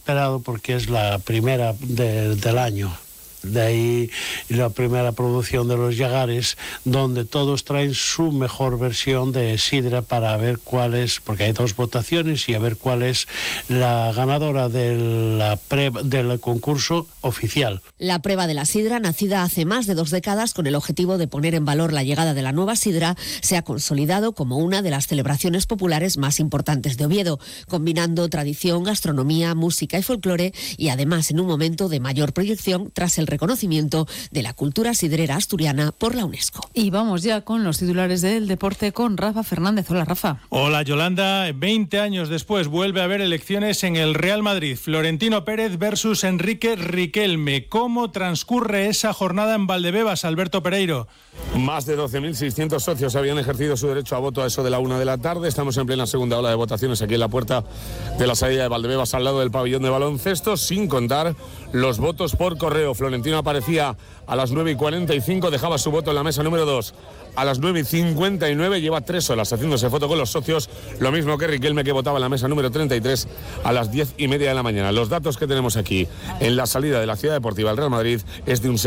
esperado porque es la primera del año. De ahí la primera producción de los Llagares, donde todos traen su mejor versión de sidra para ver cuál es, porque hay 2 votaciones, y a ver cuál es la ganadora del concurso oficial. La prueba de la sidra, nacida hace más de 2 décadas con el objetivo de poner en valor la llegada de la nueva sidra, se ha consolidado como una de las celebraciones populares más importantes de Oviedo, combinando tradición, gastronomía, música y folclore, y además en un momento de mayor proyección tras el reconocimiento de la cultura sidrera asturiana por la UNESCO. Y vamos ya con los titulares del deporte con Rafa Fernández. Hola, Rafa. Hola, Yolanda. 20 años después vuelve a haber elecciones en el Real Madrid. Florentino Pérez versus Enrique Riquelme. ¿Cómo transcurre esa jornada en Valdebebas, Alberto Pereiro? Más de 12.600 socios habían ejercido su derecho a voto a eso de la 1 de la tarde. Estamos en plena segunda ola de votaciones aquí en la puerta de la salida de Valdebebas, al lado del pabellón de baloncesto, sin contar los votos por correo. Florentino aparecía a las 9:45, dejaba su voto en la mesa número 2 a las 9:59, lleva 3 horas haciéndose foto con los socios, lo mismo que Riquelme, que votaba en la mesa número 33 a las 10:30 de la mañana. Los datos que tenemos aquí en la salida de la Ciudad Deportiva del Real Madrid es de un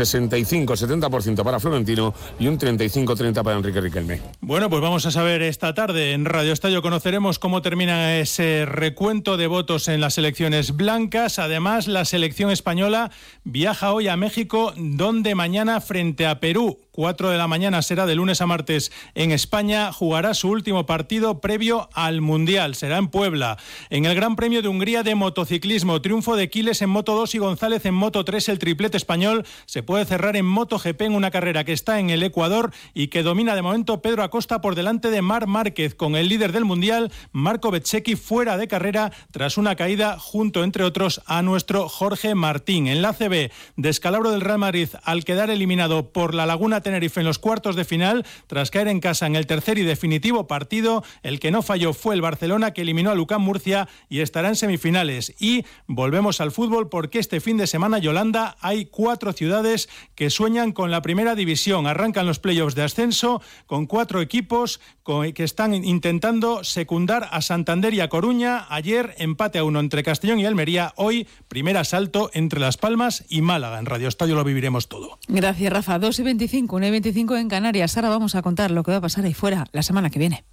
65-70% para Florentino y un 35-30 para Enrique Riquelme. Bueno, pues vamos a saber esta tarde en Radio Estadio, conoceremos cómo termina ese recuento de votos en las elecciones blancas. Además, la selección española viaja hoy a México, donde mañana frente a Perú, 4 de la mañana será de lunes a martes en España, jugará su último partido previo al Mundial, será en Puebla. En el Gran Premio de Hungría de motociclismo, triunfo de Quiles en Moto 2 y González en Moto 3, el triplete español se puede cerrar en MotoGP en una carrera que está en el Ecuador y que domina de momento Pedro Acosta por delante de Marc Márquez, con el líder del Mundial, Marco Bezzecchi, fuera de carrera tras una caída junto, entre otros, a nuestro Jorge Martín. En la ACB, descalabro del Real Madrid al quedar eliminado por la Laguna Tenerife en los cuartos de final, tras caer en casa en el tercer y definitivo partido. El que no falló fue el Barcelona, que eliminó a Lucán Murcia y estará en semifinales. Y volvemos al fútbol, porque este fin de semana, Yolanda, hay 4 ciudades que sueñan con la primera división. Arrancan los playoffs de ascenso con 4 equipos que están intentando secundar a Santander y a Coruña. Ayer empate a 1 entre Castellón y Almería. Hoy primer asalto entre Las Palmas y Málaga. En Radio Estadio lo viviremos todo. Gracias, Rafa. 2:25, 1:25 en Canarias. Ahora vamos a contar lo que va a pasar ahí fuera la semana que viene.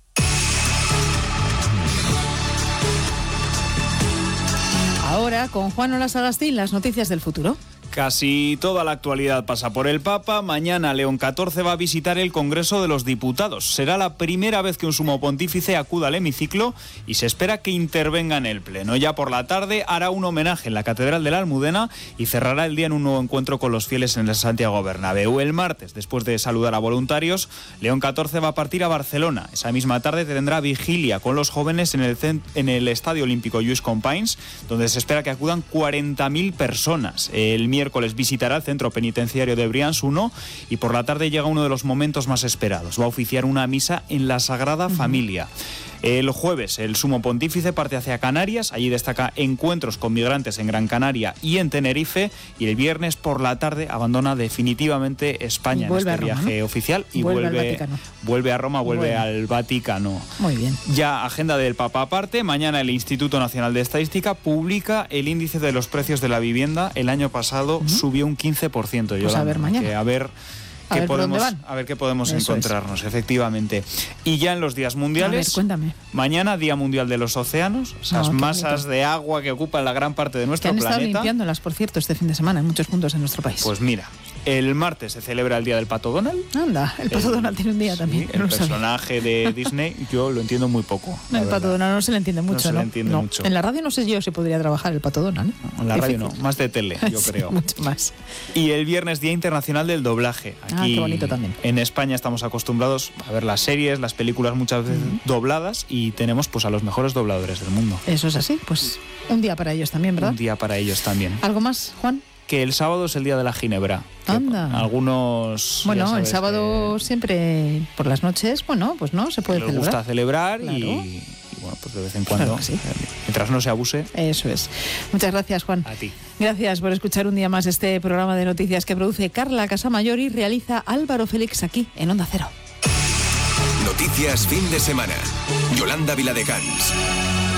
Ahora con Juan Olas Agustín, las noticias del futuro. Casi toda la actualidad pasa por el Papa. Mañana León XIV va a visitar el Congreso de los Diputados. Será la primera vez que un sumo pontífice acuda al hemiciclo y se espera que intervenga en el Pleno. Ya por la tarde hará un homenaje en la Catedral de la Almudena y cerrará el día en un nuevo encuentro con los fieles en el Santiago Bernabéu. El martes, después de saludar a voluntarios, León XIV va a partir a Barcelona. Esa misma tarde tendrá vigilia con los jóvenes en el Estadio Olímpico Lluís Companys, donde se espera que acudan 40.000 personas. El miércoles visitará el centro penitenciario de Brians 1 y por la tarde llega uno de los momentos más esperados. Va a oficiar una misa en la Sagrada Familia. El jueves el sumo pontífice parte hacia Canarias, allí destaca encuentros con migrantes en Gran Canaria y en Tenerife, y el viernes por la tarde abandona definitivamente España en este viaje oficial y vuelve a Roma, vuelve al Vaticano. Muy bien. Ya agenda del Papa aparte, mañana el Instituto Nacional de Estadística publica el índice de los precios de la vivienda. El año pasado subió un 15%. Pues a ver mañana. A ver qué podemos encontrarnos, efectivamente. Y ya en los días mundiales, a ver, cuéntame. Mañana Día Mundial de los Océanos, esas masas de agua que ocupan la gran parte de nuestro planeta. Han estado limpiándolas, por cierto, este fin de semana en muchos puntos de nuestro país. Pues mira, el martes se celebra el Día del Pato Donald. Anda, el Pato Donald tiene un día también. El personaje de Disney, yo lo entiendo muy poco. El Pato Donald no se le entiende mucho, ¿no? Se le entiende mucho. En la radio no sé yo si podría trabajar el Pato Donald. En la radio no, más de tele, yo creo. Mucho más. Y el viernes, Día Internacional del Doblaje. Aquí, qué bonito también. En España estamos acostumbrados a ver las series, las películas muchas veces dobladas, y tenemos pues a los mejores dobladores del mundo. Eso es así, pues un día para ellos también, ¿verdad? Un día para ellos también. ¿Algo más, Juan? Que el sábado es el día de la ginebra. Anda. Algunos... Bueno, el sábado siempre por las noches, bueno, pues no, se puede celebrar. Les gusta celebrar, claro. y bueno, pues de vez en cuando, claro, sí. Mientras no se abuse. Eso es. Muchas gracias, Juan. A ti. Gracias por escuchar un día más este programa de noticias que produce Carla Casamayor y realiza Álvaro Félix aquí en Onda Cero. Noticias fin de semana. Yolanda Viladecans.